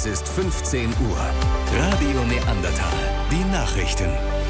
Es ist 15 Uhr. Radio Neandertal. Die Nachrichten.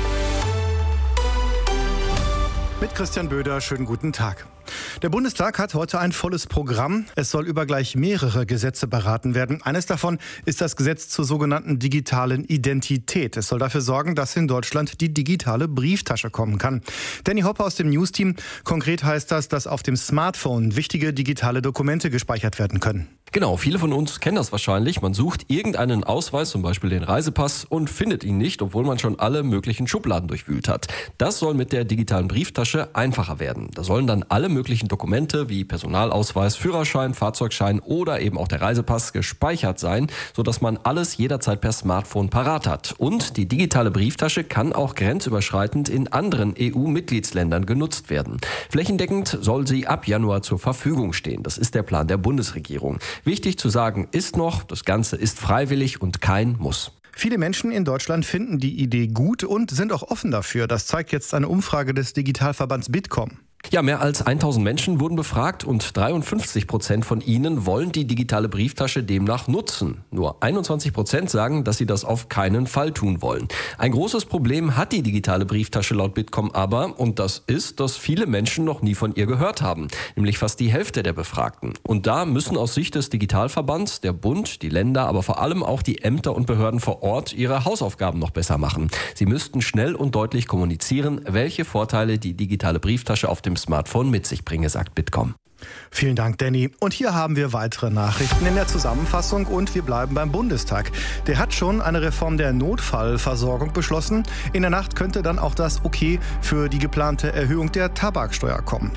Mit Christian Böder, schönen guten Tag. Der Bundestag hat heute ein volles Programm. Es soll über gleich mehrere Gesetze beraten werden. Eines davon ist das Gesetz zur sogenannten digitalen Identität. Es soll dafür sorgen, dass in Deutschland die digitale Brieftasche kommen kann. Danny Hopper aus dem News-Team. Konkret heißt das, dass auf dem Smartphone wichtige digitale Dokumente gespeichert werden können. Genau, viele von uns kennen das wahrscheinlich. Man sucht irgendeinen Ausweis, zum Beispiel den Reisepass, und findet ihn nicht, obwohl man schon alle möglichen Schubladen durchwühlt hat. Das soll mit der digitalen Brieftasche einfacher werden. Da sollen dann alle möglichen Dokumente wie Personalausweis, Führerschein, Fahrzeugschein oder eben auch der Reisepass gespeichert sein, sodass man alles jederzeit per Smartphone parat hat. Und die digitale Brieftasche kann auch grenzüberschreitend in anderen EU-Mitgliedsländern genutzt werden. Flächendeckend soll sie ab Januar zur Verfügung stehen. Das ist der Plan der Bundesregierung. Wichtig zu sagen ist noch, das Ganze ist freiwillig und kein Muss. Viele Menschen in Deutschland finden die Idee gut und sind auch offen dafür. Das zeigt jetzt eine Umfrage des Digitalverbands Bitkom. Ja, mehr als 1000 Menschen wurden befragt und 53% von ihnen wollen die digitale Brieftasche demnach nutzen. Nur 21% sagen, dass sie das auf keinen Fall tun wollen. Ein großes Problem hat die digitale Brieftasche laut Bitkom aber, und das ist, dass viele Menschen noch nie von ihr gehört haben. Nämlich fast die Hälfte der Befragten. Und da müssen aus Sicht des Digitalverbands der Bund, die Länder, aber vor allem auch die Ämter und Behörden vor Ort ihre Hausaufgaben noch besser machen. Sie müssten schnell und deutlich kommunizieren, welche Vorteile die digitale Brieftasche auf dem Smartphone mit sich bringe, sagt Bitkom. Vielen Dank, Danny. Und hier haben wir weitere Nachrichten in der Zusammenfassung und wir bleiben beim Bundestag. Der hat schon eine Reform der Notfallversorgung beschlossen. In der Nacht könnte dann auch das Okay für die geplante Erhöhung der Tabaksteuer kommen.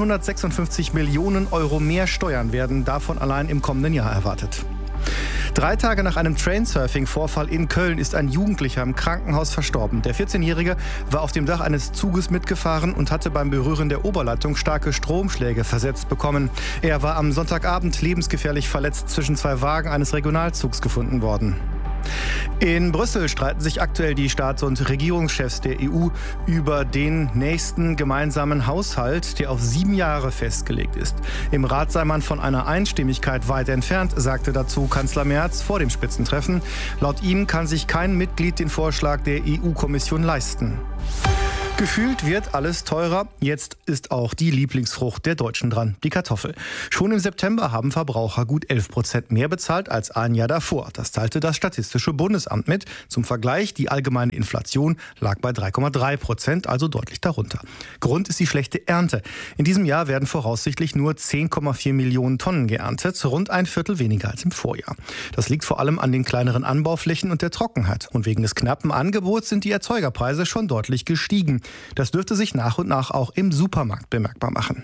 756 Millionen Euro mehr Steuern werden davon allein im kommenden Jahr erwartet. 3 Tage nach einem Trainsurfing-Vorfall in Köln ist ein Jugendlicher im Krankenhaus verstorben. Der 14-Jährige war auf dem Dach eines Zuges mitgefahren und hatte beim Berühren der Oberleitung starke Stromschläge versetzt bekommen. Er war am Sonntagabend lebensgefährlich verletzt zwischen 2 Wagen eines Regionalzugs gefunden worden. In Brüssel streiten sich aktuell die Staats- und Regierungschefs der EU über den nächsten gemeinsamen Haushalt, der auf 7 Jahre festgelegt ist. Im Rat sei man von einer Einstimmigkeit weit entfernt, sagte dazu Kanzler Merz vor dem Spitzentreffen. Laut ihm kann sich kein Mitglied den Vorschlag der EU-Kommission leisten. Gefühlt wird alles teurer. Jetzt ist auch die Lieblingsfrucht der Deutschen dran, die Kartoffel. Schon im September haben Verbraucher gut 11% mehr bezahlt als ein Jahr davor. Das teilte das Statistische Bundesamt mit. Zum Vergleich, die allgemeine Inflation lag bei 3,3%, also deutlich darunter. Grund ist die schlechte Ernte. In diesem Jahr werden voraussichtlich nur 10,4 Millionen Tonnen geerntet, rund ein Viertel weniger als im Vorjahr. Das liegt vor allem an den kleineren Anbauflächen und der Trockenheit. Und wegen des knappen Angebots sind die Erzeugerpreise schon deutlich gestiegen. Das dürfte sich nach und nach auch im Supermarkt bemerkbar machen.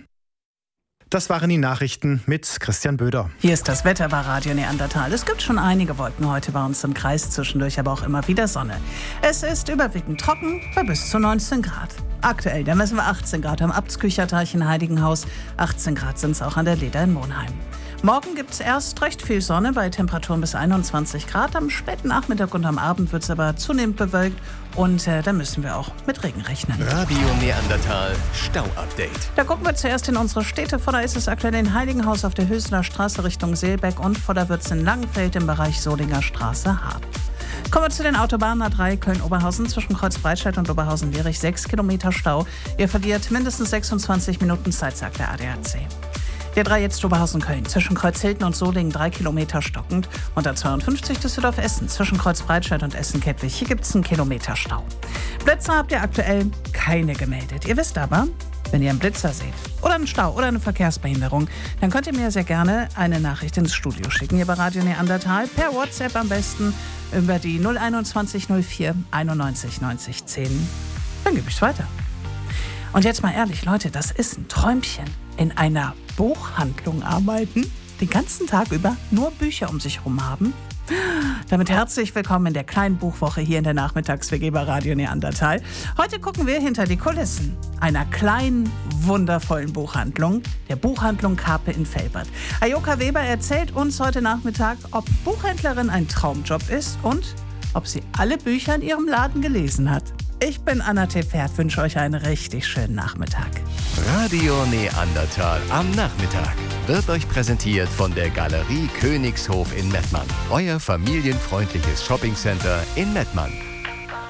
Das waren die Nachrichten mit Christian Böder. Hier ist das Wetter bei Radio Neandertal. Es gibt schon einige Wolken heute bei uns im Kreis, zwischendurch aber auch immer wieder Sonne. Es ist überwiegend trocken bei bis zu 19 Grad. Aktuell, da messen wir 18 Grad am Abtskücherteich in Heiligenhaus. 18 Grad sind es auch an der Leder in Monheim. Morgen gibt es erst recht viel Sonne bei Temperaturen bis 21 Grad. Am späten Nachmittag und am Abend wird es aber zunehmend bewölkt und da müssen wir auch mit Regen rechnen. Radio Neandertal Stau-Update. Da gucken wir zuerst in unsere Städte. Vor da ist es aktuell in Heiligenhaus auf der Hösener Straße Richtung Seelbeck und vor da wird es in Langenfeld im Bereich Solinger Straße hart. Kommen wir zu den Autobahnen A3 Köln-Oberhausen zwischen Kreuz-Breitscheid und Oberhausen-Lierich. 6 Kilometer Stau. Ihr verliert mindestens 26 Minuten Zeit, sagt der ADAC. Der 3 jetzt Oberhausen-Köln zwischen Kreuzhilden und Solingen 3 Kilometer stockend. Und der 52 Düsseldorf-Essen zwischen Kreuz-Breitscheid und Essen-Kettwig. Hier gibt es einen Kilometer Stau. Blitzer habt ihr aktuell keine gemeldet. Ihr wisst aber, wenn ihr einen Blitzer seht oder einen Stau oder eine Verkehrsbehinderung, dann könnt ihr mir sehr gerne eine Nachricht ins Studio schicken. Hier bei Radio Neandertal per WhatsApp am besten über die 021 04 91 90 10. Dann gebe ich es weiter. Und jetzt mal ehrlich, Leute, das ist ein Träumchen. In einer Buchhandlung arbeiten, den ganzen Tag über nur Bücher um sich herum haben. Damit herzlich willkommen in der kleinen Buchwoche hier in der Nachmittags-WG bei Radio Neandertal. Heute gucken wir hinter die Kulissen einer kleinen, wundervollen Buchhandlung, der Buchhandlung Karpe in Velbert. Ajoka Weber erzählt uns heute Nachmittag, ob Buchhändlerin ein Traumjob ist und ob sie alle Bücher in ihrem Laden gelesen hat. Ich bin Anna T. Pferd, wünsche euch einen richtig schönen Nachmittag. Radio Neandertal am Nachmittag wird euch präsentiert von der Galerie Königshof in Mettmann. Euer familienfreundliches Shoppingcenter in Mettmann.